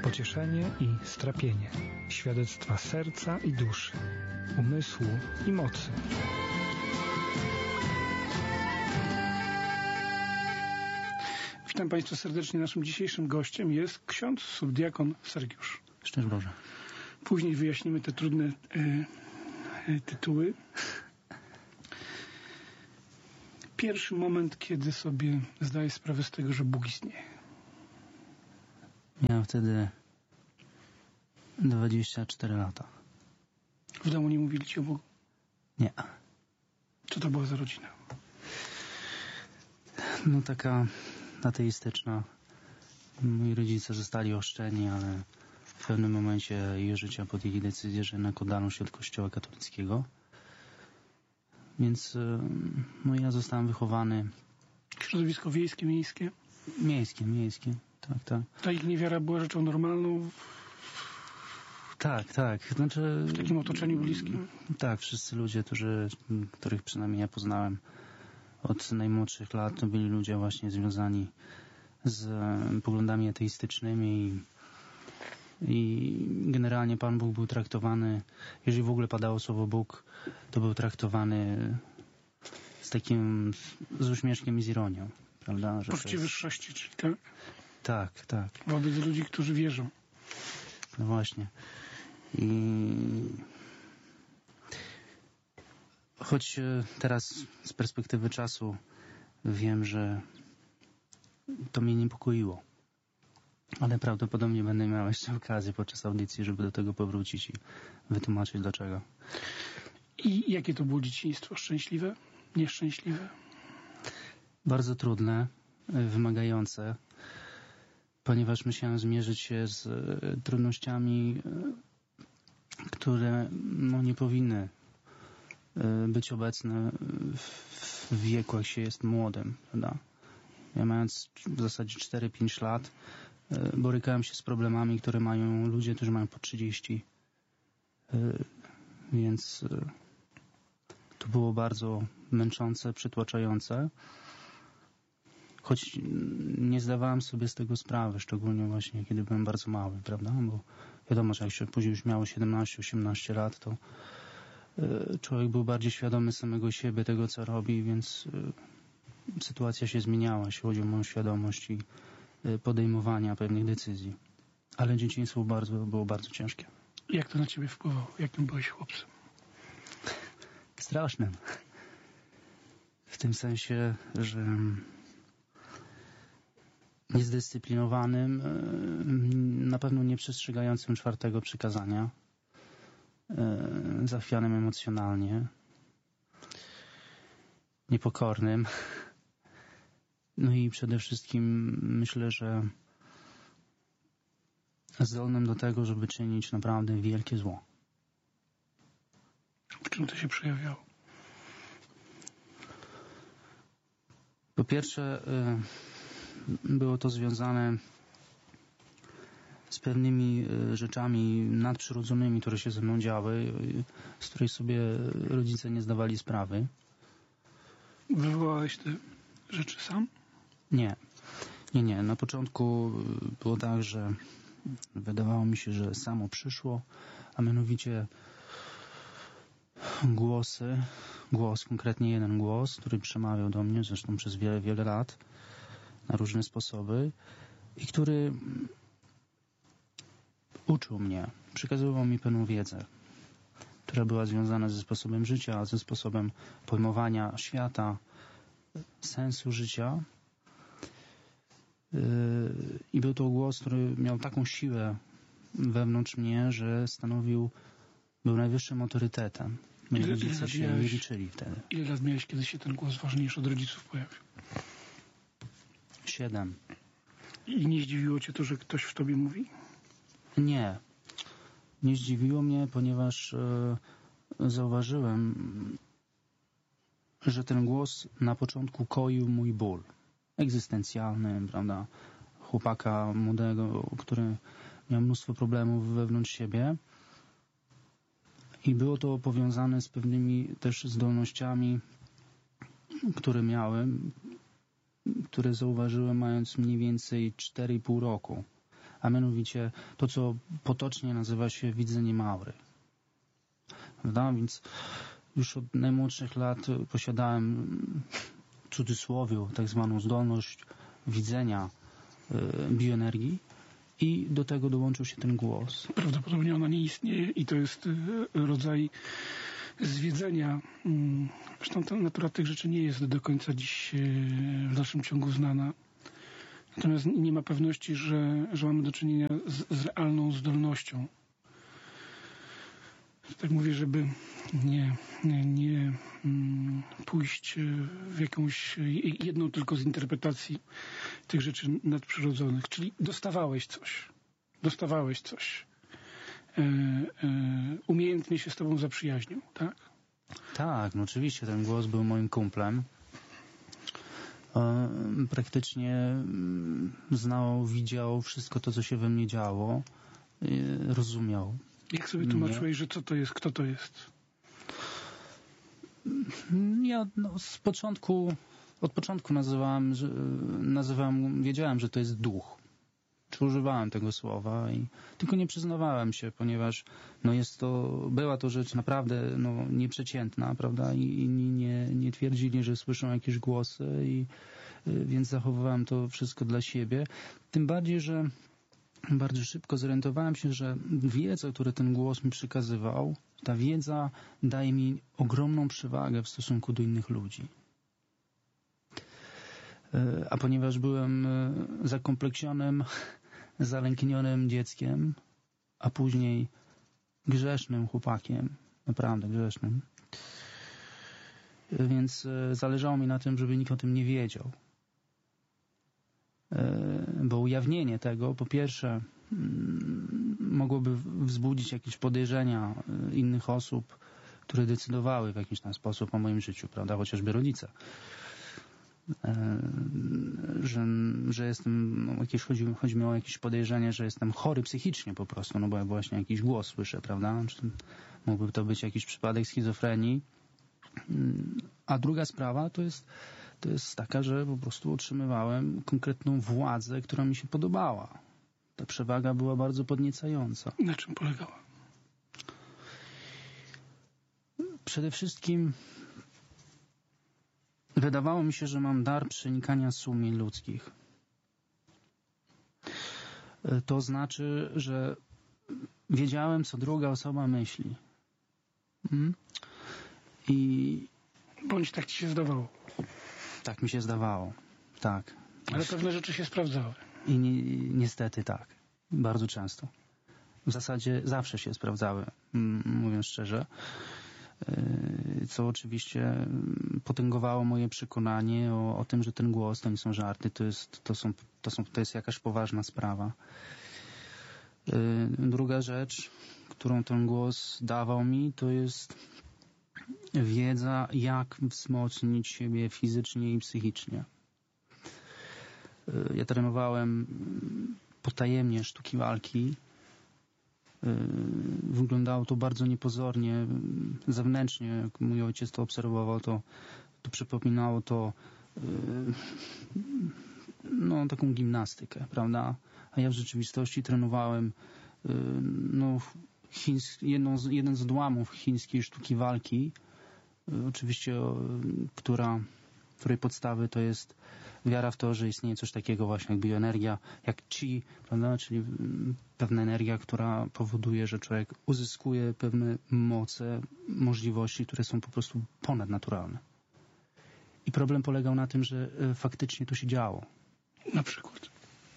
pocieszenie i strapienie, świadectwa serca i duszy, umysłu i mocy. Witam Państwa serdecznie. Naszym dzisiejszym gościem jest ksiądz subdiakon Sergiusz. Szczęść Boże. Później wyjaśnimy te trudne tytuły. Pierwszy moment, kiedy sobie zdaję sprawę z tego, że Bóg istnieje. Miałem wtedy 24 lata. W domu nie mówili Ci o Bogu? Nie. Co to była za rodzina? No taka ateistyczna. Moi rodzice zostali ochrzczeni, ale w pewnym momencie ich życia podjęli decyzję, że jednak oddaną się od Kościoła katolickiego. Więc no ja zostałem wychowany... Środowisko wiejskie, miejskie? Miejskie. Tak. Ta ich niewiara była rzeczą normalną? Tak. Znaczy, w takim otoczeniu bliskim? Tak, wszyscy ludzie, których przynajmniej ja poznałem od najmłodszych lat, to byli ludzie właśnie związani z poglądami ateistycznymi i generalnie Pan Bóg był traktowany, jeżeli w ogóle padało słowo Bóg, to był traktowany z uśmieszkiem i z ironią, prawda? Poczucie wyższości, czyli tak? Tak. Wobec ludzi, którzy wierzą. No właśnie. I choć teraz z perspektywy czasu wiem, że to mnie niepokoiło, ale prawdopodobnie będę miał jeszcze okazję podczas audycji, żeby do tego powrócić i wytłumaczyć dlaczego. I jakie to było dzieciństwo? Szczęśliwe? Nieszczęśliwe? Bardzo trudne, wymagające, ponieważ musiałem zmierzyć się z trudnościami, które nie powinny być obecne w wieku, jak się jest młodym, prawda? Ja mając w zasadzie 4-5 lat borykałem się z problemami, które mają ludzie, którzy mają po 30. Więc to było bardzo męczące, przytłaczające. Choć nie zdawałem sobie z tego sprawy, szczególnie właśnie kiedy byłem bardzo mały, prawda? Bo wiadomo, że jak się później już miało 17-18 lat, to człowiek był bardziej świadomy samego siebie, tego co robi, więc sytuacja się zmieniała, jeśli chodzi o moją świadomość i podejmowania pewnych decyzji. Ale dzieciństwo było bardzo ciężkie. Jak to na Ciebie wpływało? Jakim byłeś chłopcem? Strasznym. W tym sensie, że niezdyscyplinowanym, na pewno nie przestrzegającym 4. przykazania, zachwianym emocjonalnie, niepokornym. No i przede wszystkim myślę, że zdolnym do tego, żeby czynić naprawdę wielkie zło. W czym to się przejawiało? Po pierwsze, było to związane z pewnymi rzeczami nadprzyrodzonymi, które się ze mną działy, z których sobie rodzice nie zdawali sprawy. Wywołałeś te rzeczy sam? Nie. Na początku było tak, że wydawało mi się, że samo przyszło, a mianowicie głos, konkretnie jeden głos, który przemawiał do mnie, zresztą przez wiele lat, na różne sposoby i który uczył mnie, przekazywał mi pewną wiedzę, która była związana ze sposobem życia, ze sposobem pojmowania świata, sensu życia. I był to głos, który miał taką siłę wewnątrz mnie, że był najwyższym autorytetem. Moi rodzice się nie liczyli wtedy. Ile lat miałeś, kiedy się ten głos ważniejszy od rodziców pojawił? 7. I nie zdziwiło Cię to, że ktoś w Tobie mówi? Nie zdziwiło mnie, ponieważ zauważyłem, że ten głos na początku koił mój ból egzystencjalny, prawda? Chłopaka młodego, który miał mnóstwo problemów wewnątrz siebie i było to powiązane z pewnymi też zdolnościami, które miałem, które zauważyłem mając mniej więcej 4,5 roku. a mianowicie to, co potocznie nazywa się widzeniem aury. Prawda? Więc już od najmłodszych lat posiadałem, w cudzysłowie, tak zwaną zdolność widzenia bioenergii i do tego dołączył się ten głos. Prawdopodobnie ona nie istnieje i to jest rodzaj zwiedzenia. Zresztą ta natura tych rzeczy nie jest do końca dziś w dalszym ciągu znana. Natomiast nie ma pewności, że mamy do czynienia z realną zdolnością. Tak mówię, żeby nie pójść w jakąś jedną tylko z interpretacji tych rzeczy nadprzyrodzonych. Czyli dostawałeś coś. Umiejętnie się z tobą zaprzyjaźnił, tak? Tak, no oczywiście ten głos był moim kumplem. Praktycznie znał, widział wszystko to, co się we mnie działo. Rozumiał. Jak sobie tłumaczyłeś, że co to jest, kto to jest? Ja od początku wiedziałem, że to jest duch. Czy używałem tego słowa tylko nie przyznawałem się, ponieważ była to rzecz naprawdę nieprzeciętna, prawda? I inni nie twierdzili, że słyszą jakieś głosy więc zachowywałem to wszystko dla siebie. Tym bardziej, że bardzo szybko zorientowałem się, że wiedza, którą ten głos mi przekazywał, ta wiedza daje mi ogromną przewagę w stosunku do innych ludzi. A ponieważ byłem zakompleksionym, zalęknionym dzieckiem, a później grzesznym chłopakiem, naprawdę grzesznym, więc zależało mi na tym, żeby nikt o tym nie wiedział. Bo ujawnienie tego, po pierwsze, mogłoby wzbudzić jakieś podejrzenia innych osób, które decydowały w jakiś tam sposób o moim życiu, prawda, chociażby rodzice. Że jestem, chodzi mi o jakieś podejrzenie, że jestem chory psychicznie po prostu, bo ja właśnie jakiś głos słyszę, prawda? Mógłby to być jakiś przypadek schizofrenii. A druga sprawa to jest taka, że po prostu otrzymywałem konkretną władzę, która mi się podobała. Ta przewaga była bardzo podniecająca. Na czym polegała? Przede wszystkim wydawało mi się, że mam dar przenikania sumień ludzkich. To znaczy, że wiedziałem, co druga osoba myśli. Bądź tak ci się zdawało. Tak mi się zdawało, tak. Ale pewne rzeczy się sprawdzały. I niestety tak. Bardzo często. W zasadzie zawsze się sprawdzały, mówiąc szczerze. Co oczywiście potęgowało moje przekonanie o tym, że ten głos to nie są żarty, to jest jakaś poważna sprawa. Druga rzecz, którą ten głos dawał mi, to jest wiedza, jak wzmocnić siebie fizycznie i psychicznie. Ja trenowałem potajemnie sztuki walki. Wyglądało to bardzo niepozornie. Zewnętrznie, jak mój ojciec to obserwował, to przypominało to taką gimnastykę, prawda? A ja w rzeczywistości trenowałem jeden z odłamów chińskiej sztuki walki, oczywiście, której podstawy to jest wiara w to, że istnieje coś takiego właśnie jak bioenergia, jak chi, prawda? Czyli pewna energia, która powoduje, że człowiek uzyskuje pewne moce, możliwości, które są po prostu ponadnaturalne. I problem polegał na tym, że faktycznie to się działo. Na przykład?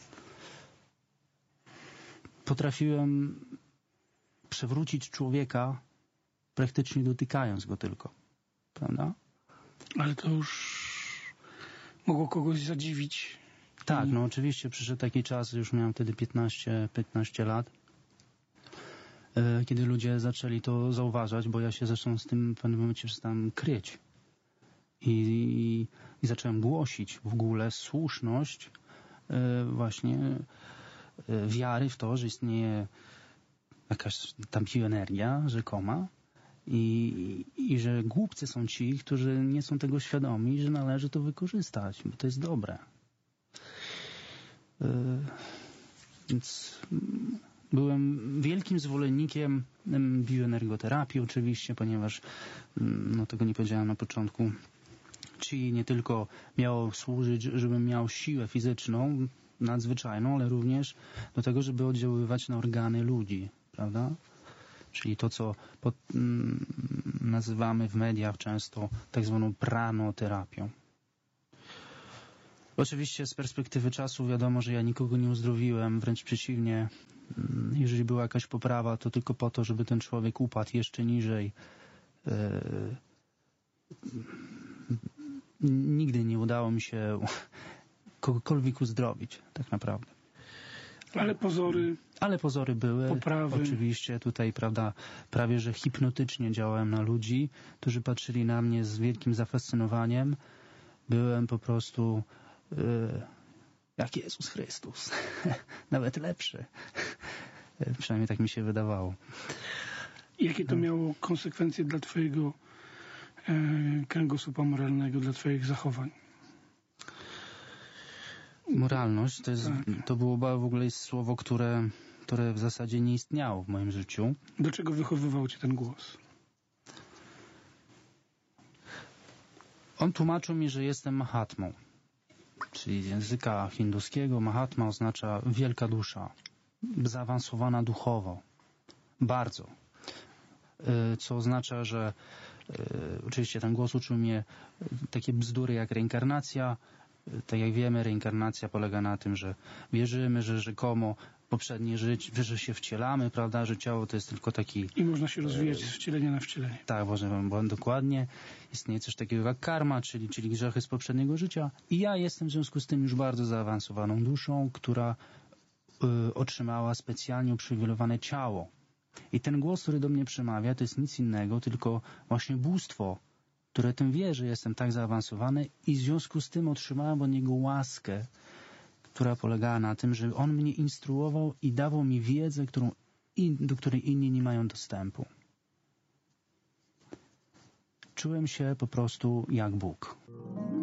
Potrafiłem przewrócić człowieka praktycznie dotykając go tylko. Prawda? Ale to już mogło kogoś zadziwić. Tak, oczywiście przyszedł taki czas, już miałem wtedy 15 lat, kiedy ludzie zaczęli to zauważać, bo ja się zresztą z tym w pewnym momencie przestałem kryć. I zacząłem głosić w ogóle słuszność właśnie wiary w to, że istnieje jakaś tam bioenergia rzekoma i że głupcy są ci, którzy nie są tego świadomi i że należy to wykorzystać, bo to jest dobre. Więc byłem wielkim zwolennikiem bioenergoterapii oczywiście, ponieważ tego nie powiedziałem na początku. Chi nie tylko miało służyć, żebym miał siłę fizyczną nadzwyczajną, ale również do tego, żeby oddziaływać na organy ludzi, prawda? Czyli to, co nazywamy w mediach często tak zwaną pranoterapią. Oczywiście z perspektywy czasu wiadomo, że ja nikogo nie uzdrowiłem, wręcz przeciwnie. Jeżeli była jakaś poprawa, to tylko po to, żeby ten człowiek upadł jeszcze niżej. Nigdy nie udało mi się kogokolwiek uzdrowić, tak naprawdę. Ale pozory były. poprawy. Oczywiście tutaj, prawda, prawie że hipnotycznie działałem na ludzi, którzy patrzyli na mnie z wielkim zafascynowaniem. Byłem po prostu jak Jezus Chrystus. Nawet lepszy. Przynajmniej tak mi się wydawało. Jakie to miało konsekwencje dla twojego kręgosłupa moralnego, dla twoich zachowań? Moralność to było w ogóle słowo, które w zasadzie nie istniało w moim życiu. Do czego wychowywał cię ten głos? On tłumaczył mi, że jestem Mahatmą, czyli z języka hinduskiego Mahatma oznacza wielka dusza, zaawansowana duchowo, bardzo. Co oznacza, że oczywiście ten głos uczył mnie takie bzdury jak reinkarnacja. Tak jak wiemy, reinkarnacja polega na tym, że wierzymy, że rzekomo poprzednie życie, że się wcielamy, prawda, że ciało to jest tylko taki... I można się rozwijać z wcielenia na wcielenie. Tak, dokładnie. Istnieje coś takiego jak karma, czyli grzechy z poprzedniego życia. I ja jestem w związku z tym już bardzo zaawansowaną duszą, która otrzymała specjalnie uprzywilejowane ciało. I ten głos, który do mnie przemawia, to jest nic innego, tylko właśnie bóstwo, które tym wie, że jestem tak zaawansowany i w związku z tym otrzymałem od niego łaskę, która polegała na tym, że on mnie instruował i dawał mi wiedzę, do której inni nie mają dostępu. Czułem się po prostu jak Bóg.